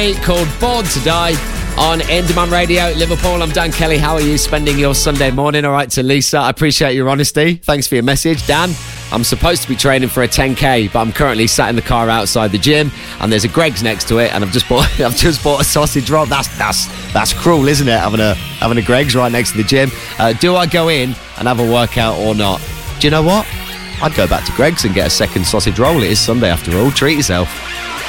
Called Born to Die on In Demand Radio, Liverpool. I'm Dan Kelly. How are you spending your Sunday morning? All right, to Lisa, I appreciate your honesty. Thanks for your message. Dan, I'm supposed to be training for a 10K, but I'm currently sat in the car outside the gym, and there's a Greggs next to it, and I've just bought a sausage roll. That's cruel, isn't it? Having a Greggs right next to the gym. Do I go in and have a workout or not? Do you know what? I'd go back to Greggs and get a second sausage roll. It is Sunday after all. Treat yourself.